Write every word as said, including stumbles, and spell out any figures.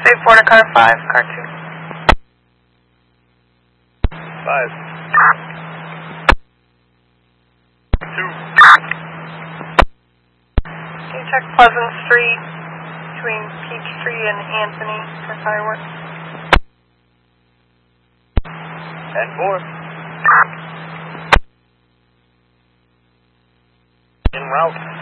three four to car five, car two. Five. Two. Can you check Pleasant Street between Peachtree and Anthony for fireworks? And four. En route.